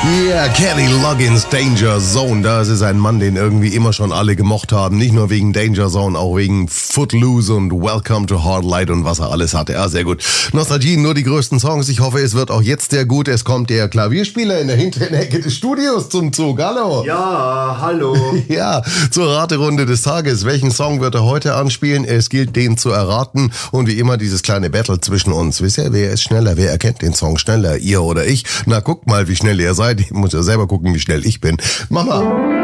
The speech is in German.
Yeah, Kenny Loggins, Danger Zone. Das ist ein Mann, den irgendwie immer schon alle gemocht haben. Nicht nur wegen Danger Zone, auch wegen Footloose und Welcome to Hard Light und was er alles hatte. Ja, sehr gut. Nostalgie, nur die größten Songs. Ich hoffe, es wird auch jetzt sehr gut. Es kommt der Klavierspieler in der hinteren Ecke des Studios zum Zug. Hallo. Ja, hallo. Ja, zur Raterunde des Tages. Welchen Song wird er heute anspielen? Es gilt, den zu erraten. Und wie immer dieses kleine Battle zwischen uns. Wisst ihr, wer ist schneller? Wer erkennt den Song schneller? Ihr oder ich? Na, guckt mal, wie schnell ihr seid. Ich muss ja selber gucken, wie schnell ich bin. Mama.